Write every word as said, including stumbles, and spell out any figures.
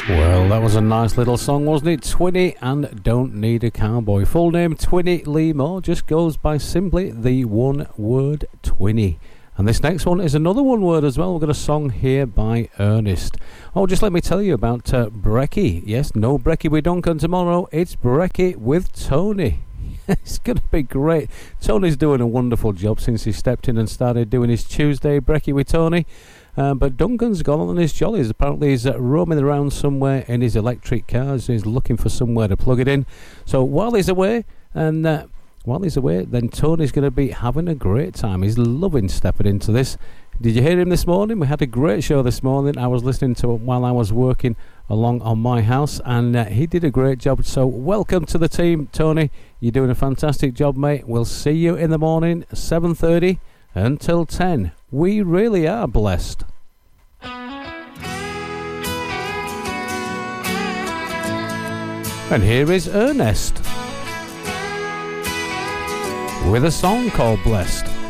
Well, that was a nice little song, wasn't it? Twinny and Don't Need a Cowboy. Full name Twinny Lee Moore, just goes by simply the one word Twinny. And this next one is another one word as well. We've got a song here by Ernest. Oh, just let me tell you about uh, Brecky. Yes, no Brecky with Duncan tomorrow. It's Brecky with Tony. It's going to be great. Tony's doing a wonderful job since he stepped in and started doing his Tuesday Brecky with Tony. Uh, but Duncan's gone on his jollies. Apparently he's uh, roaming around somewhere in his electric cars. He's looking for somewhere to plug it in. So while he's away, and uh, while he's away, then Tony's going to be having a great time. He's loving stepping into this. Did you hear him this morning? We had a great show this morning. I was listening to it while I was working along on my house, and uh, he did a great job. So welcome to the team, Tony. You're doing a fantastic job, mate. We'll see you in the morning, seven thirty until ten. We really are blessed. And here is Ernest with a song called Blessed.